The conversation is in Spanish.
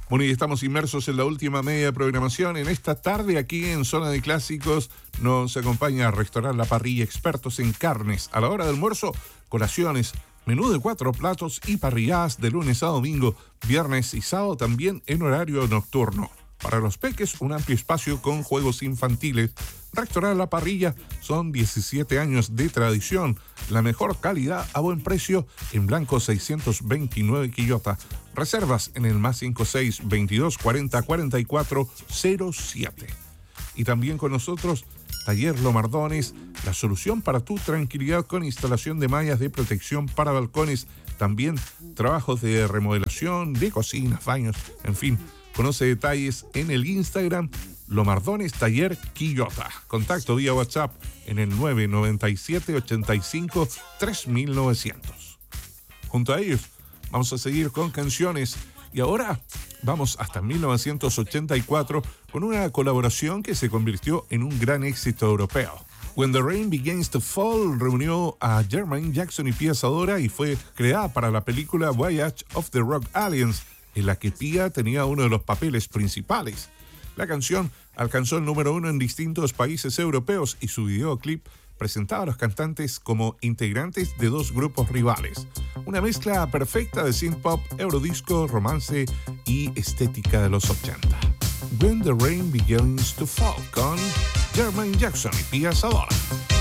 Bueno, y estamos inmersos en la última media de programación. En esta tarde, aquí en Zona de Clásicos, nos acompaña a Restaurar La Parrilla, expertos en carnes. A la hora del almuerzo, colaciones, menú de 4 platos y parrilladas de lunes a domingo, viernes y sábado también en horario nocturno. Para los peques, un amplio espacio con juegos infantiles. Restaurar La Parrilla son 17 años de tradición. La mejor calidad a buen precio en Blanco 629 Quillota. Reservas en el +56 22 40 44 07. Y también con nosotros, Taller Lomardones, la solución para tu tranquilidad con instalación de mallas de protección para balcones. También trabajos de remodelación, de cocinas, baños, en fin. Conoce detalles en el Instagram Lomardones Taller Quillota. Contacto vía WhatsApp en el 997 85 3900. Junto a ellos vamos a seguir con canciones y ahora vamos hasta 1984 con una colaboración que se convirtió en un gran éxito europeo. When the Rain Begins to Fall reunió a Jermaine Jackson y Pia Zadora y fue creada para la película Voyage of the Rock Aliens, en la que Pia tenía uno de los papeles principales. La canción alcanzó el número 1 en distintos países europeos y su videoclip presentaba a los cantantes como integrantes de dos grupos rivales. Una mezcla perfecta de synth-pop, eurodisco, romance y estética de los 80. When the Rain Begins to Fall con Jermaine Jackson y Pia Zadora.